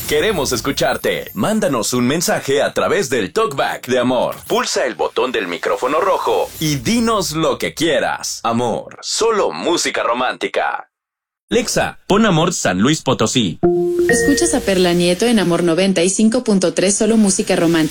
Queremos escucharte. Mándanos un mensaje a través del TalkBack de Amor. Pulsa el botón del micrófono rojo y dinos lo que quieras. Amor, solo música romántica. Lexa, pon Amor San Luis Potosí. Escuchas a Perla Nieto en Amor 95.3, solo música romántica.